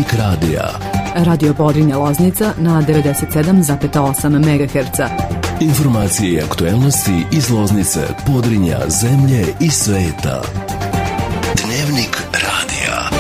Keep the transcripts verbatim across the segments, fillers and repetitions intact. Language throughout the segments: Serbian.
Dnevnik radija. Radio Podrinja Loznica na devedeset sedam zarez osam megaherca. Informacije i aktuelnosti iz Loznice, Podrinja, zemlje i sveta. Dnevnik radija.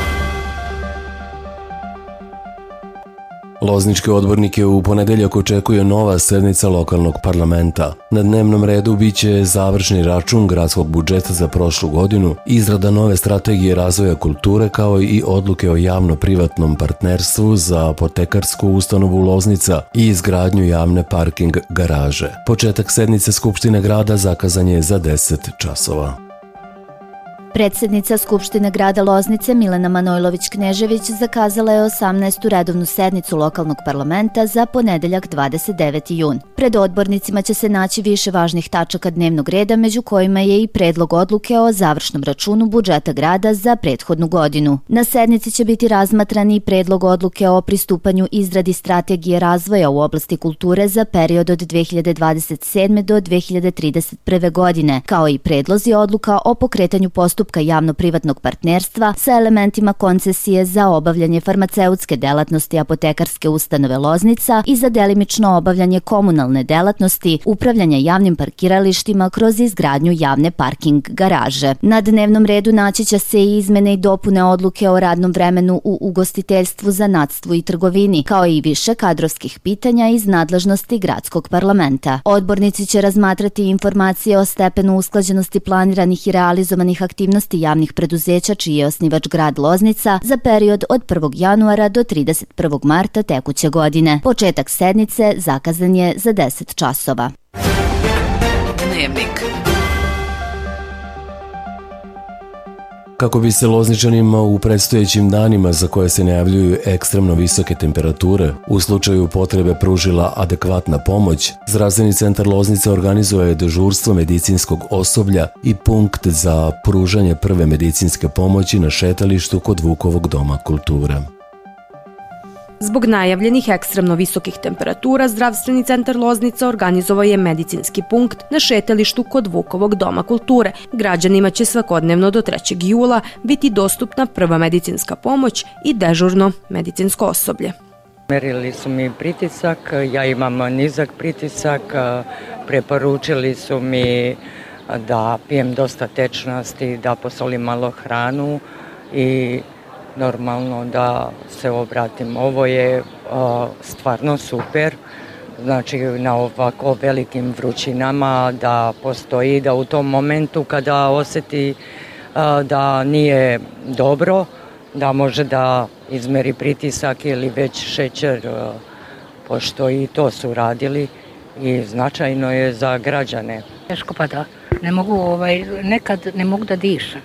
Lozničke odbornike u ponedeljak očekuje nova sednica lokalnog parlamenta. Na dnevnom redu biće završni račun gradskog budžeta za prošlu godinu, izrada nove strategije razvoja kulture kao i odluke o javno-privatnom partnerstvu za apotekarsku ustanovu Loznica i izgradnju javne parking garaže. Početak sednice Skupštine grada zakazan je za deset časova. Predsednica Skupštine grada Loznice Milena Manojlović-Knežević zakazala je osamnaestu redovnu sednicu lokalnog parlamenta za ponedeljak dvadeset deveti jun. Pred odbornicima će se naći više važnih tačaka dnevnog reda, među kojima je i predlog odluke o završnom računu budžeta grada za prethodnu godinu. Na sednici će biti razmatran i predlog odluke o pristupanju izradi strategije razvoja u oblasti kulture za period od dve hiljade dvadeset sedme do dve hiljade trideset prve godine, kao i predlozi odluka o pokretanju postupka javno-privatnog partnerstva sa elementima koncesije za obavljanje farmaceutske delatnosti apotekarske ustanove Loznica i za delimično obavljanje komunalne delatnosti, upravljanja javnim parkiralištima kroz izgradnju javne parking garaže. Na dnevnom redu naći će se i izmene i dopune odluke o radnom vremenu u ugostiteljstvu, zanatstvu i trgovini, kao i više kadrovskih pitanja iz nadležnosti gradskog parlamenta. Odbornici će razmatrati informacije o stepenu usklađenosti planiranih i realizovanih aktivnosti javnih preduzeća čiji je osnivač grad Loznica za period od prvog januara do trideset prvog marta tekuće godine. Početak sednice zakazan je za deset časova. Dnevnik. Kako bi se Lozničanima u predstojećim danima za koje se najavljuju ekstremno visoke temperature, u slučaju potrebe pružila adekvatna pomoć, Zdravstveni centar Loznica organizuje dežurstvo medicinskog osoblja i punkt za pružanje prve medicinske pomoći na šetalištu kod Vukovog doma kulture. Zbog najavljenih ekstremno visokih temperatura, Zdravstveni centar Loznica organizovao je medicinski punkt na šetalištu kod Vukovog doma kulture. Građanima će svakodnevno do trećeg jula biti dostupna prva medicinska pomoć i dežurno medicinsko osoblje. Merili su mi pritisak, ja imam nizak pritisak, preporučili su mi da pijem dosta tečnosti, da posolim malo hranu i normalno da se obratim. Ovo je uh, stvarno super, znači na ovako velikim vrućinama da postoji, da u tom momentu kada osjeti uh, da nije dobro, da može da izmeri pritisak ili već šećer, uh, pošto i to su radili i značajno je za građane. Teško pa da, ne mogu, ovaj, nekad ne mogu da dišem.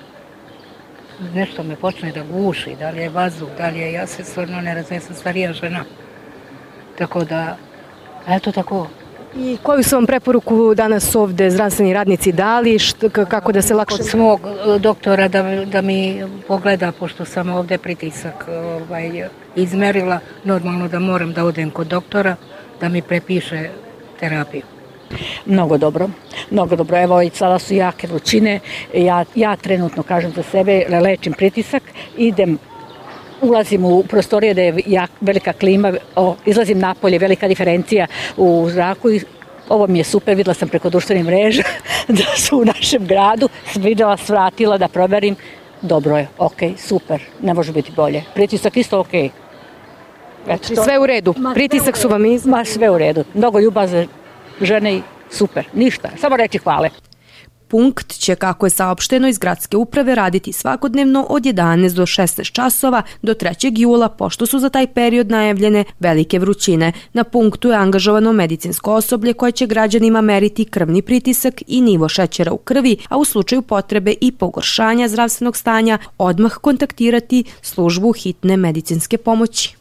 Nešto me počne da guši, da li je vazduh, da li je, ja se stvarno ne razumijem, sam starija žena. Tako da, eto tako. I koju su vam preporuku danas ovde zdravstveni radnici dali, što, kako da se lakše... Kod svog doktora da, da mi pogleda, pošto sam ovde pritisak ovaj, izmerila, normalno da moram da odem kod doktora, da mi prepiše terapiju. Mnogo dobro, mnogo dobro. Evo i sada su jake vrućine, ja, ja trenutno kažem za sebe, lečim pritisak, idem, ulazim u prostorije da je jak, velika klima, o, izlazim napolje, velika diferencija u zraku i ovo mi je super, videla sam preko društvenih mreža da su u našem gradu, videla, svratila da proverim, dobro je, ok, super, ne može biti bolje. Pritisak isto ok. Eto, to... Sve u redu, ma, pritisak su vam iz... Ma sve u redu, mnogo ljubav žene i super, ništa, samo reći hvale. Punkt će, kako je saopšteno iz gradske uprave, raditi svakodnevno od jedanaest do šesnaest časova do trećeg jula, pošto su za taj period najavljene velike vrućine. Na punktu je angažovano medicinsko osoblje koje će građanima meriti krvni pritisak i nivo šećera u krvi, a u slučaju potrebe i pogoršanja zdravstvenog stanja odmah kontaktirati službu hitne medicinske pomoći.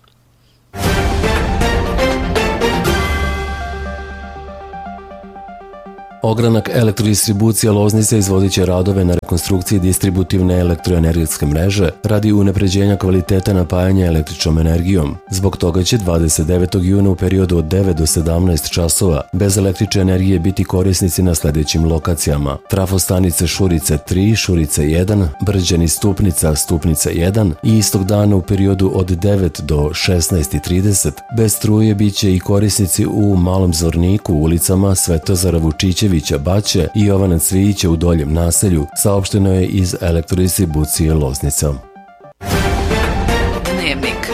Ogranak Elektrodistribucija Loznice izvodit će radove na rekonstrukciji distributivne elektroenergetske mreže radi unapređenja kvaliteta napajanja električnom energijom. Zbog toga će dvadeset devetog juna u periodu od devet do sedamnaest časova bez električne energije biti korisnici na sljedećim lokacijama: trafostanice Šurice tri, Šurice jedan, Brđani Stupnica, Stupnica jedan i istog dana u periodu od devet do šesnaest i trideset bez struje biće i korisnici u Malom Zvorniku, ulicama Svetozara Vučićevića, Baće i Jovana Cvijića u Doljem naselju, saopšteno je iz Elektrodistribucije Loznica. Dnevnik.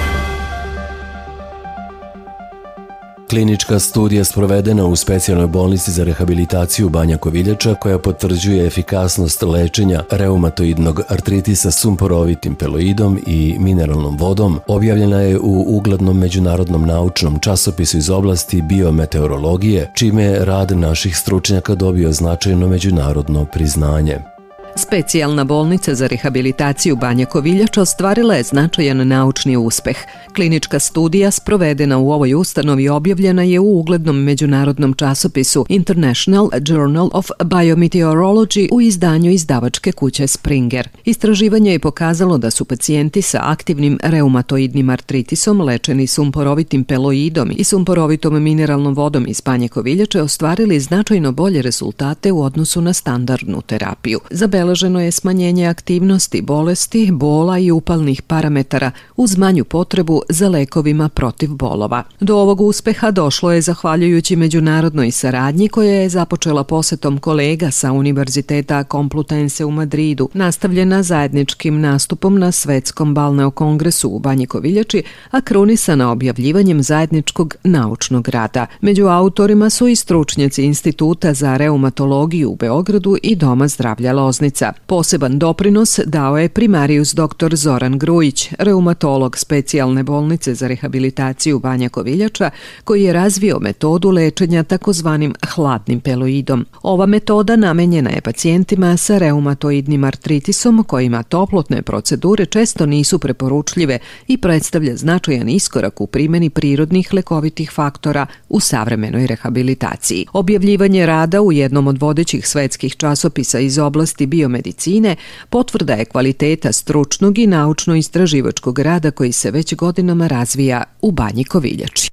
Klinička studija sprovedena u specijalnoj bolnici za rehabilitaciju Banja Koviljača, koja potvrđuje efikasnost lečenja reumatoidnog artritisa sumporovitim peloidom i mineralnom vodom, objavljena je u uglednom međunarodnom naučnom časopisu iz oblasti biometeorologije, čime je rad naših stručnjaka dobio značajno međunarodno priznanje. Specijalna bolnica za rehabilitaciju Banja Koviljača ostvarila je značajan naučni uspeh. Klinička studija sprovedena u ovoj ustanovi objavljena je u uglednom međunarodnom časopisu International Journal of Biometeorology u izdanju izdavačke kuće Springer. Istraživanje je pokazalo da su pacijenti sa aktivnim reumatoidnim artritisom lečeni sumporovitim peloidom i sumporovitom mineralnom vodom iz Banje Koviljače ostvarili značajno bolje rezultate u odnosu na standardnu terapiju. Zabeleženo je smanjenje aktivnosti, bolesti, bola i upalnih parametara uz manju potrebu za lekovima protiv bolova. Do ovog uspeha došlo je zahvaljujući međunarodnoj saradnji koja je započela posetom kolega sa Univerziteta Complutense u Madridu, nastavljena zajedničkim nastupom na Svetskom balneo kongresu u Banji Koviljači, a krunisana objavljivanjem zajedničkog naučnog rada. Među autorima su i stručnjaci Instituta za reumatologiju u Beogradu i Doma zdravlja Loznica. Poseban doprinos dao je primarius dr Zoran Grujić, reumatolog specijalne bolnice za rehabilitaciju Banja Koviljača, koji je razvio metodu lečenja takozvanim hladnim peloidom. Ova metoda namenjena je pacijentima sa reumatoidnim artritisom kojima toplotne procedure često nisu preporučljive i predstavlja značajan iskorak u primjeni prirodnih lekovitih faktora u savremenoj rehabilitaciji. Objavljivanje rada u jednom od vodećih svetskih časopisa iz oblasti biomedicine potvrda je kvaliteta stručnog i naučno-istraživačkog rada koji se već godinama razvija u Banji Koviljači.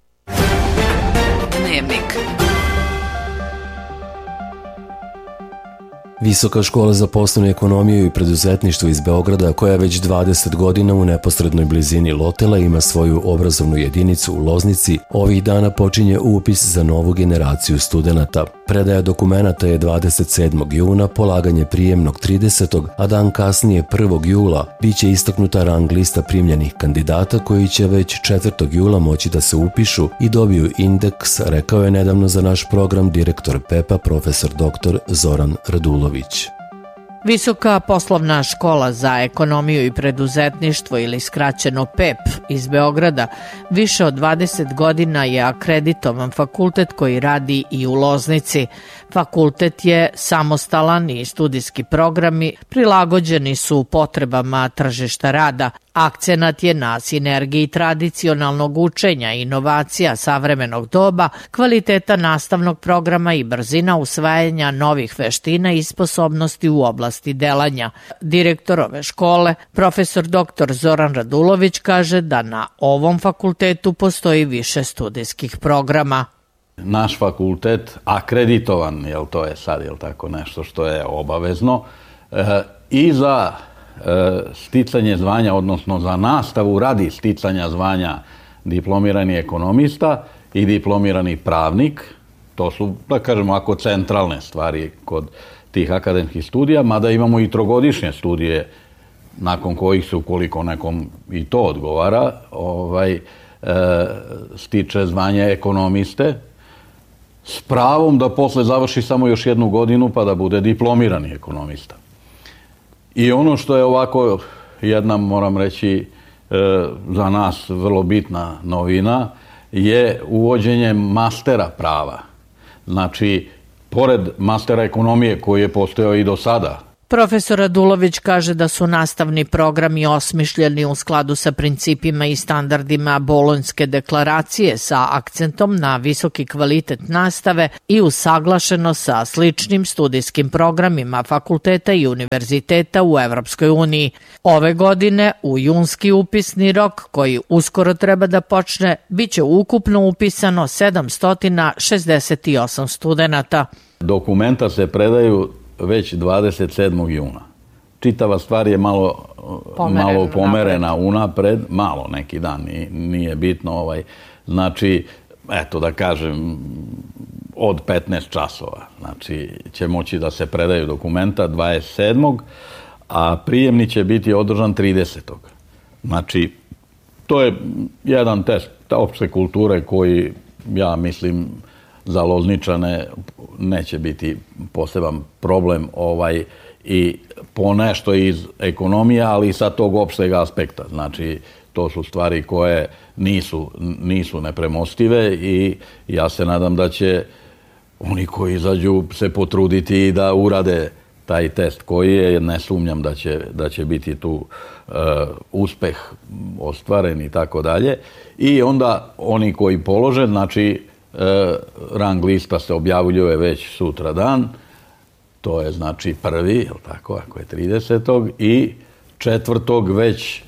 Dnevnik. Visoka škola za poslovnu ekonomiju i preduzetništvo iz Beograda, koja već dvadeset godina u neposrednoj blizini Lotela ima svoju obrazovnu jedinicu u Loznici, ovih dana počinje upis za novu generaciju studenata. Predaja dokumenata je dvadeset sedmog juna, polaganje prijemnog tridesetog, a dan kasnije prvog jula biće istaknuta rang lista primljenih kandidata koji će već četvrtog jula moći da se upišu i dobiju indeks, rekao je nedavno za naš program direktor P E P-a profesor dr Zoran Radulović. Visoka poslovna škola za ekonomiju i preduzetništvo ili skraćeno P E P iz Beograda više od dvadeset godina je akreditovan fakultet koji radi i u Loznici. Fakultet je samostalan i studijski programi prilagođeni su potrebama tržišta rada. Akcenat je na sinergiji tradicionalnog učenja, inovacija savremenog doba, kvaliteta nastavnog programa i brzina usvajanja novih veština i sposobnosti u oblasti delanja. Direktor ove škole, profesor dr Zoran Radulović, kaže da na ovom fakultetu postoji više studijskih programa. Naš fakultet akreditovan, jel to je sad jel tako nešto što je obavezno, e, i za e, sticanje zvanja, odnosno za nastavu radi sticanja zvanja diplomirani ekonomista i diplomirani pravnik. To su, da kažemo, ako centralne stvari kod tih akademskih studija, mada imamo i trogodišnje studije nakon kojih se, ukoliko nekom i to odgovara, ovaj, e, stiče zvanje ekonomiste, s pravom da posle završi samo još jednu godinu pa da bude diplomirani ekonomista. I ono što je ovako jedna, moram reći, za nas vrlo bitna novina je uvođenje mastera prava. Znači, pored mastera ekonomije koji je postojao i do sada Profesor Radulović kaže da su nastavni programi osmišljeni u skladu sa principima i standardima Bolonjske deklaracije sa akcentom na visoki kvalitet nastave i usaglašeno sa sličnim studijskim programima fakulteta i univerziteta u Evropskoj uniji. Ove godine u junski upisni rok, koji uskoro treba da počne, bit će ukupno upisano sedamsto šezdeset osam studenta. Dokumenta se predaju već dvadeset sedmog juna. Čitava stvar je malo pomerena, malo pomerena unapred, malo neki dan, nije bitno. Ovaj. Znači, eto da kažem, od petnaest časova. Znači, će moći da se predaju dokumenta dvadeset sedmog a prijemni će biti održan tridesetog Znači, to je jedan test opšte kulture koji, ja mislim, za Lozničane neće biti poseban problem ovaj i ponešto iz ekonomije, ali i sa tog opšteg aspekta. Znači, to su stvari koje nisu, nisu nepremostive i ja se nadam da će oni koji izađu se potruditi i da urade taj test koji je, ne sumnjam da će, da će biti tu uh, uspeh ostvaren i tako dalje. I onda oni koji polože, znači, E, rang lista se objavljuje već sutra dan, to je znači prvi, je li tako, ako je tridesetog i četvrtog već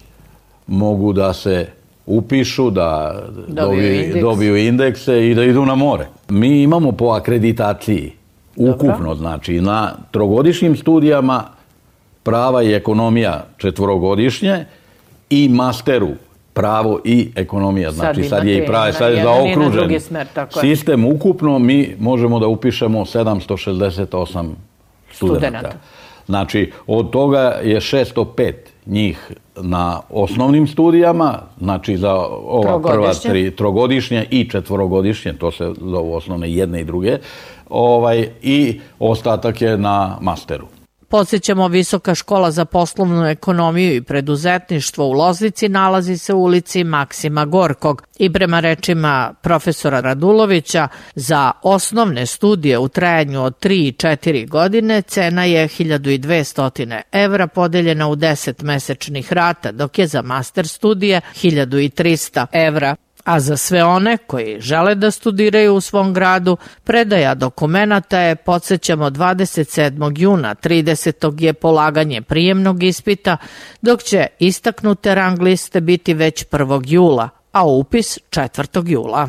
mogu da se upišu, da dobiju, indeks. dobiju indekse i da idu na more. Mi imamo po akreditaciji ukupno, Dobro. znači na trogodišnjim studijama prava i ekonomija četvorogodišnje i masteru pravo i ekonomija. Znači sad, sad je i pravo, sad je zaokružen sistem ukupno, mi možemo da upišemo sedamsto šezdeset osam studenta. Znači od toga je šesto pet njih na osnovnim studijama, znači za ova prva tri trogodišnje i četvorogodišnje, to se zovu osnovne jedne i druge, ovaj, i ostatak je na masteru. Podsjećamo, Visoka škola za poslovnu ekonomiju i preduzetništvo u Loznici nalazi se u ulici Maksima Gorkog i prema rečima profesora Radulovića za osnovne studije u trajanju od tri i četiri godine cena je hiljadu dvesta evra podeljena u deset mesečnih rata, dok je za master studije hiljadu trista evra. A za sve one koji žele da studiraju u svom gradu, predaja dokumenata je, podsjećamo, dvadeset sedmog juna, tridesetog je polaganje prijemnog ispita, dok će istaknute rang liste biti već prvog jula, a upis četvrtog jula.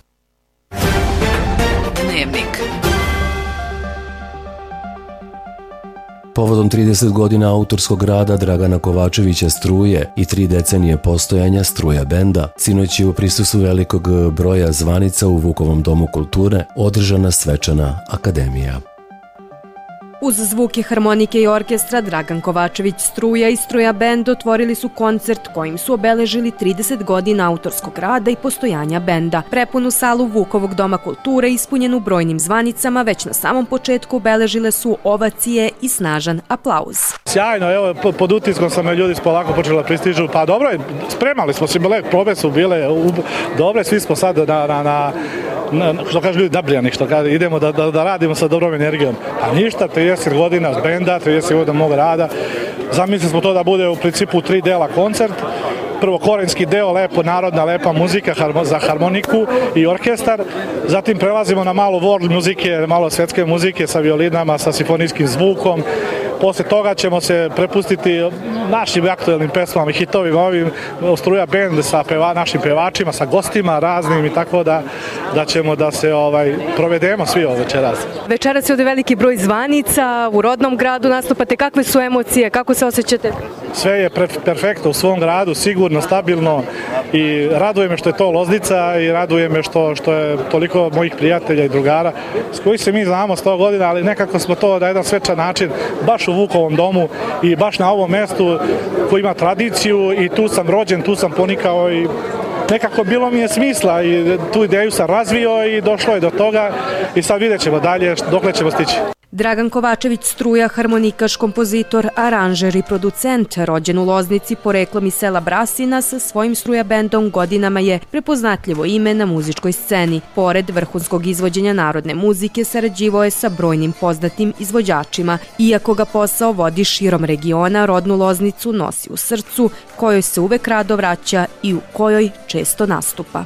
Dnevnik. Povodom trideset godina autorskog rada Dragana Kovačevića Struje i tri decenije postojanja Struja benda, sinoć je u prisustvu velikog broja zvanica u Vukovom domu kulture održana svečana akademija. Uz zvuke harmonike i orkestra, Dragan Kovačević Struja i Struja bend otvorili su koncert kojim su obeležili trideset godina autorskog rada i postojanja benda. Prepunu salu Vukovog doma kulture, ispunjenu brojnim zvanicama, već na samom početku obeležile su ovacije i snažan aplauz. Sjajno, evo, pod utiskom sam ljudi polako počela pristižu, pa dobro, spremali smo se, bile, probe su bile dobre, svi smo sad na, na, na, na što kažu ljudi, nabrijani, što kaže, idemo da, da, da radimo sa dobrom energijom. Pa ništa, trideset godina benda, trideset godina mog rada. Zamislili smo to da bude u principu tri dela koncert. Prvo korenski deo, lepo narodna, lepa muzika za harmoniku i orkestar. Zatim prelazimo na malo world muzike, malo svetske muzike sa violinama, sa simfonijskim zvukom. Posle toga ćemo se prepustiti našim aktuelnim pesmama i hitovima, ovim Struja bend sa peva, našim pevačima, sa gostima raznim i tako da, da ćemo da se ovaj, provedemo svi ovo večeras. Večeras je ovde veliki broj zvanica, u rodnom gradu nastupate, kakve su emocije, kako se osjećate? Sve je pre, perfektno u svom gradu, sigurno, stabilno i raduje me što je to Loznica i raduje me što, što je toliko mojih prijatelja i drugara s kojih se mi znamo sto godina, ali nekako smo to na jedan svečan način, baš u Vukovom domu i baš na ovom mestu koji ima tradiciju i tu sam rođen, tu sam ponikao i nekako bilo mi je smisla i tu ideju sam razvio i došlo je do toga i sad vidjet ćemo dalje dokle ćemo stići. Dragan Kovačević Struja, harmonikaš, kompozitor, aranžer i producent, rođen u Loznici poreklom iz sela Brasina, sa svojim Struja bendom godinama je prepoznatljivo ime na muzičkoj sceni. Pored vrhunskog izvođenja narodne muzike, sarađivao je sa brojnim poznatim izvođačima. Iako ga posao vodi širom regiona, rodnu Loznicu nosi u srcu, kojoj se uvek rado vraća i u kojoj često nastupa.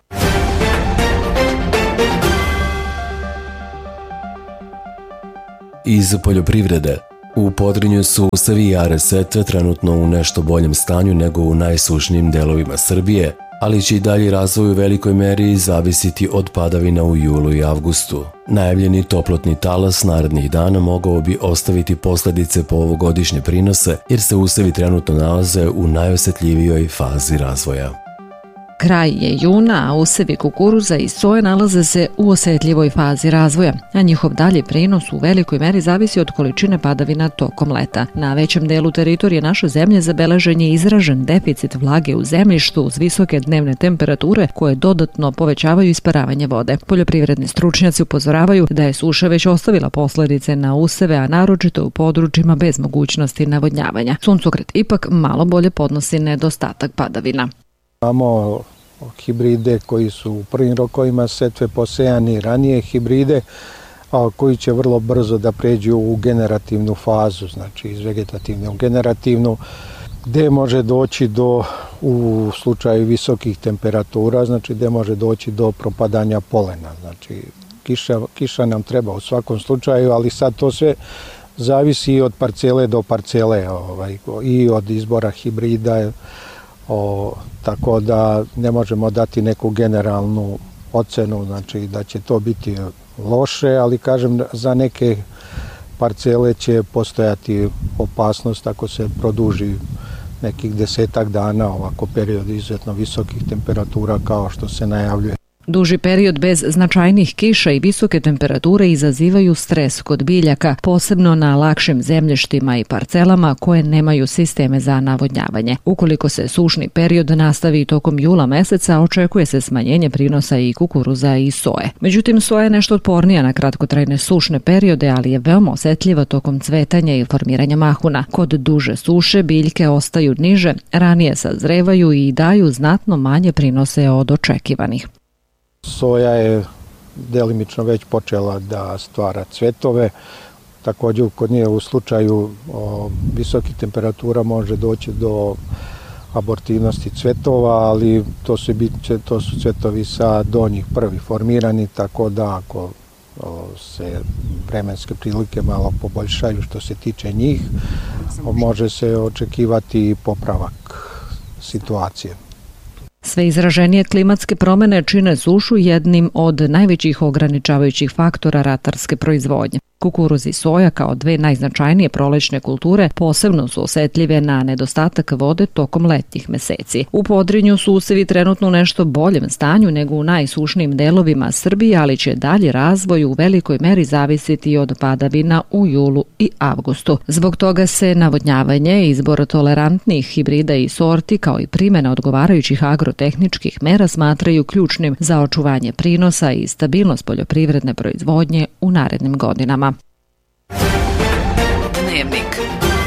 Iz poljoprivrede. U Podrinju su usevi i jare setve trenutno u nešto boljem stanju nego u najsušnijim delovima Srbije, ali će i dalji razvoj u velikoj meri zavisiti od padavina u julu i avgustu. Najavljeni toplotni talas narednih dana mogao bi ostaviti posledice po ovogodišnje prinose, jer se usevi trenutno nalaze u najosetljivijoj fazi razvoja. Kraj je juna, a usevi kukuruza i soje nalaze se u osetljivoj fazi razvoja, a njihov dalji prinos u velikoj meri zavisi od količine padavina tokom leta. Na većem delu teritorije naše zemlje zabeležen je izražen deficit vlage u zemljištu uz visoke dnevne temperature koje dodatno povećavaju isparavanje vode. Poljoprivredni stručnjaci upozoravaju da je suša već ostavila posledice na useve, a naročito u područjima bez mogućnosti navodnjavanja. Suncokret ipak malo bolje podnosi nedostatak padavina. Imamo hibride koji su u prvim rokovima setve posejani, ranije hibride a, koji će vrlo brzo da pređu u generativnu fazu, znači iz vegetativne u generativnu, gde može doći do, u slučaju visokih temperatura, znači gde može doći do propadanja polena. Znači kiša, kiša nam treba u svakom slučaju, ali sad to sve zavisi i od parcele do parcele, ovaj, i od izbora hibrida. O, tako da ne možemo dati neku generalnu ocenu, znači da će to biti loše, ali kažem za neke parcele će postojati opasnost ako se produži nekih desetak dana ovako period izuzetno visokih temperatura kao što se najavljuje. Duži period bez značajnih kiša i visoke temperature izazivaju stres kod biljaka, posebno na lakšim zemljištima i parcelama koje nemaju sisteme za navodnjavanje. Ukoliko se sušni period nastavi tokom jula meseca, očekuje se smanjenje prinosa i kukuruza i soje. Međutim, soja je nešto otpornija na kratkotrajne sušne periode, ali je veoma osetljiva tokom cvetanja i formiranja mahuna. Kod duže suše biljke ostaju niže, ranije sazrevaju i daju znatno manje prinose od očekivanih. Soja je delimično već počela da stvara cvetove, također kod nje u slučaju o, visokih temperatura može doći do abortivnosti cvetova, ali to su, to su cvetovi sa donjih prvi formirani, tako da ako o, se vremenske prilike malo poboljšaju što se tiče njih, o, može se očekivati popravak situacije. Sve izraženije klimatske promene čine sušu jednim od najvećih ograničavajućih faktora ratarske proizvodnje. Kukuruz i soja kao dve najznačajnije prolećne kulture posebno su osetljive na nedostatak vode tokom letnjih meseci. U Podrinju su usevi trenutno u nešto boljem stanju nego u najsušnijim delovima Srbije, ali će dalji razvoj u velikoj meri zavisiti od padavina u julu i avgustu. Zbog toga se navodnjavanje, izbor tolerantnih hibrida i sorti kao i primjena odgovarajućih agrotehničkih mera smatraju ključnim za očuvanje prinosa i stabilnost poljoprivredne proizvodnje u narednim godinama. Dnevnik.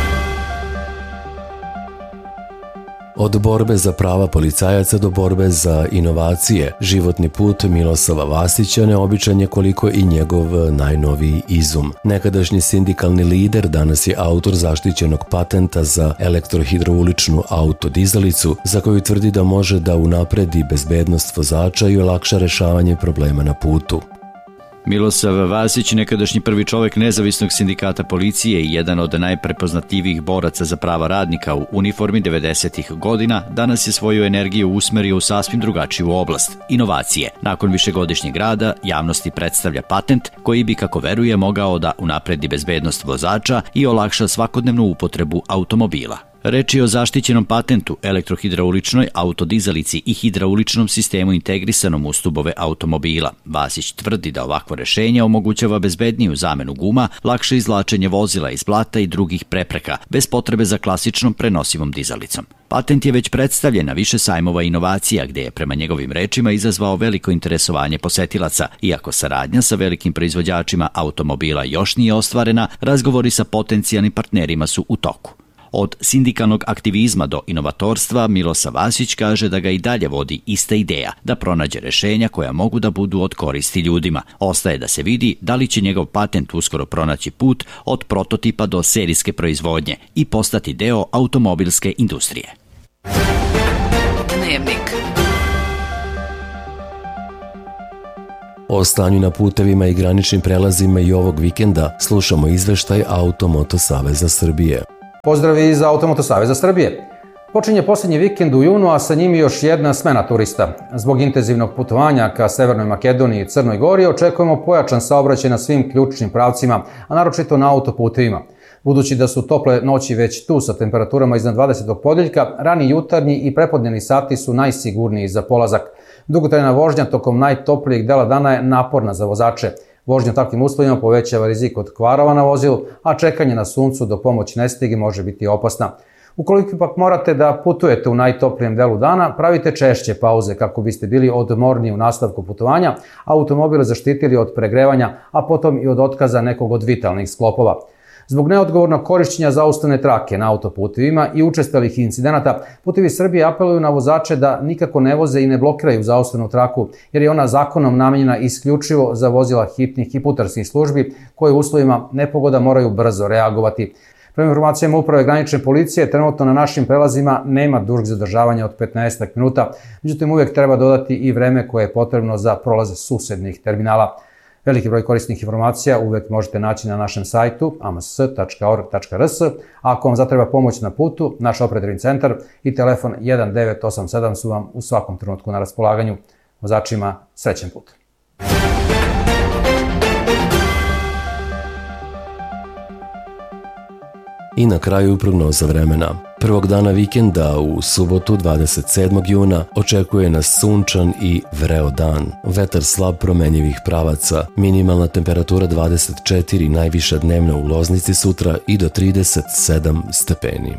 Od borbe za prava policajaca do borbe za inovacije, životni put Milosava Vasića neobičan je koliko i njegov najnoviji izum. Nekadašnji sindikalni lider danas je autor zaštićenog patenta za elektrohidrouličnu autodizalicu, za koju tvrdi da može da unapredi bezbednost vozača i olakša rešavanje problema na putu. Milosav Vasić, nekadašnji prvi čovek nezavisnog sindikata policije i jedan od najprepoznatljivijih boraca za prava radnika u uniformi devedesetih godina, danas je svoju energiju usmerio u sasvim drugačiju oblast – inovacije. Nakon višegodišnjeg rada, javnosti predstavlja patent koji bi, kako veruje, mogao da unapredi bezbednost vozača i olakša svakodnevnu upotrebu automobila. Reč je o zaštićenom patentu, elektrohidrauličnoj autodizalici i hidrauličnom sistemu integrisanom u stubove automobila. Vasić tvrdi da ovakvo rešenje omogućava bezbedniju zamenu guma, lakše izvlačenje vozila iz blata i drugih prepreka, bez potrebe za klasičnom prenosivom dizalicom. Patent je već predstavljen na više sajmova inovacija, gde je prema njegovim rečima izazvao veliko interesovanje posetilaca. Iako saradnja sa velikim proizvođačima automobila još nije ostvarena, razgovori sa potencijalnim partnerima su u toku. Od sindikalnog aktivizma do inovatorstva, Milosa Vasić kaže da ga i dalje vodi ista ideja, da pronađe rešenja koja mogu da budu od koristi ljudima. Ostaje da se vidi da li će njegov patent uskoro pronaći put od prototipa do serijske proizvodnje i postati deo automobilske industrije. Dnevnik. O stanju na putevima i graničnim prelazima i ovog vikenda slušamo izveštaj Automoto Saveza Srbije. Pozdrav iz Automoto Saveza Srbije. Počinje posljednji vikend u junu, a sa njim još jedna smena turista. Zbog intenzivnog putovanja ka Severnoj Makedoniji i Crnoj Gori očekujemo pojačan saobraćaj na svim ključnim pravcima, a naročito na autoputevima. Budući da su tople noći već tu sa temperaturama iznad dvadesetog podeljka, rani jutarnji i prepodnevni sati su najsigurniji za polazak. Dugotrajna vožnja tokom najtoplijeg dela dana je naporna za vozače. Vožnja u takvim uslovima povećava rizik od kvarova na vozilu, a čekanje na suncu do pomoć ne stigne može biti opasna. Ukoliko pak morate da putujete u najtoplijem delu dana, pravite češće pauze kako biste bili odmorniji u nastavku putovanja, a automobile zaštitili od pregrevanja, a potom i od otkaza nekog od vitalnih sklopova. Zbog neodgovornog korišćenja zaustavne trake na autoputevima i učestalih incidenata, Putevi Srbije apeluju na vozače da nikako ne voze i ne blokiraju zaustavnu traku, jer je ona zakonom namenjena isključivo za vozila hitnih i putarskih službi, koje u uslovima nepogoda moraju brzo reagovati. Prema informacijama Uprave granične policije, trenutno na našim prelazima nema dužeg zadržavanja od petnaest minuta, međutim uvijek treba dodati i vreme koje je potrebno za prolaze susednih terminala. Veliki broj korisnih informacija uvek možete naći na našem sajtu a m s tačka org tačka r s, a ako vam zatreba pomoć na putu, naš operativni centar i telefon jedan devet osam sedam su vam u svakom trenutku na raspolaganju. Vozačima srećan put. I na kraju prognoza vremena. Prvog dana vikenda u subotu dvadeset sedmog juna očekuje nas sunčan i vreo dan. Vetar slab promenjivih pravaca, minimalna temperatura dvadeset četiri, najviša dnevna u Loznici sutra i do trideset sedam stepeni.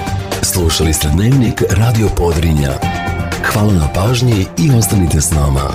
Slušali ste Dnevnik Radio Podrinja. Hvala na pažnji i ostanite s nama.